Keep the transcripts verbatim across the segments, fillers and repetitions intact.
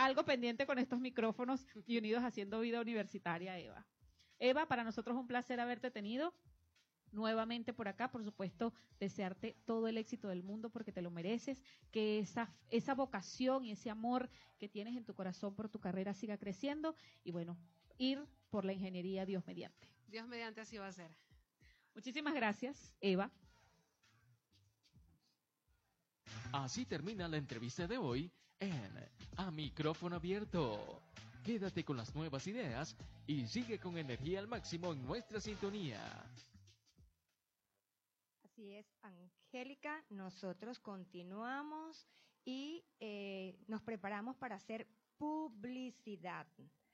algo pendiente con estos micrófonos y unidos haciendo vida universitaria, Eva. Eva, para nosotros es un placer haberte tenido nuevamente por acá. Por supuesto, desearte todo el éxito del mundo porque te lo mereces, que esa, esa vocación y ese amor que tienes en tu corazón por tu carrera siga creciendo y bueno, ir por la ingeniería, Dios mediante. Dios mediante, así va a ser. Muchísimas gracias, Eva. Así termina la entrevista de hoy en A Micrófono Abierto. Quédate con las nuevas ideas y sigue con energía al máximo en nuestra sintonía. Así es, Angélica, nosotros continuamos y eh, nos preparamos para hacer publicidad.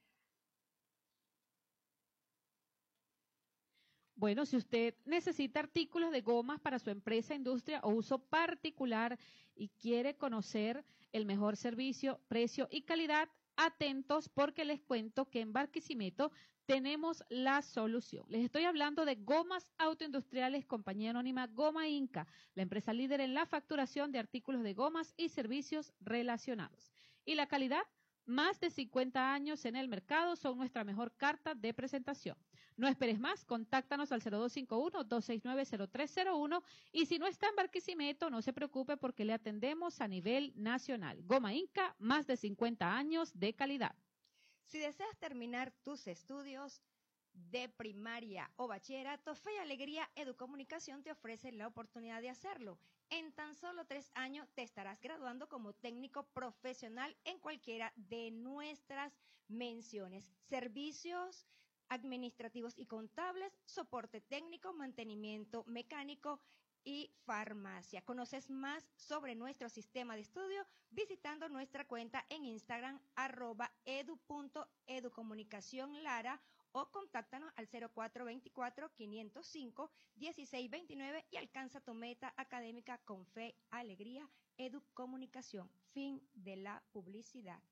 Bueno, si usted necesita artículos de gomas para su empresa, industria o uso particular y quiere conocer el mejor servicio, precio y calidad, atentos porque les cuento que en Barquisimeto tenemos la solución. Les estoy hablando de Gomas Autoindustriales, compañía anónima Goma Inca, la empresa líder en la facturación de artículos de gomas y servicios relacionados. Y la calidad, más de cincuenta años en el mercado, son nuestra mejor carta de presentación. No esperes más, contáctanos al cero dos cinco uno, dos seis nueve, cero tres cero uno y si no está en Barquisimeto, no se preocupe porque le atendemos a nivel nacional. Goma Inca, más de cincuenta años de calidad. Si deseas terminar tus estudios de primaria o bachillerato, Fe y Alegría Educomunicación te ofrece la oportunidad de hacerlo. En tan solo tres años te estarás graduando como técnico profesional en cualquiera de nuestras menciones. Servicios administrativos y contables, soporte técnico, mantenimiento mecánico y farmacia. Conoces más sobre nuestro sistema de estudio visitando nuestra cuenta en Instagram arroba edu punto educomunicación lara o contáctanos al cero cuatro veinticuatro, quinientos cinco, dieciséis veintinueve y alcanza tu meta académica con Fe, Alegría, Educomunicación. Fin de la publicidad.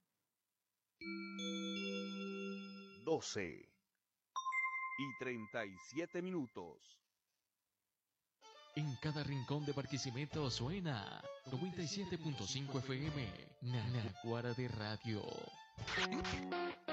doce y treinta y siete minutos. En cada rincón de Barquisimeto suena noventa y siete punto cinco F M, Nanaguara de Radio.